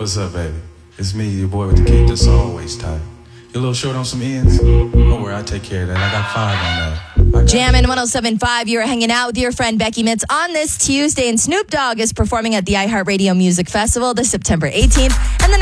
what's up, baby? It's me, your boy with the cape that's always tight. You a little short on some ends? Don't worry, I take care of that. I got 5 on that. Jammin' 107.5, you're hanging out with your friend Becky Mitz on this Tuesday, and Snoop Dogg is performing at the iHeartRadio Music Festival this September 18th. And the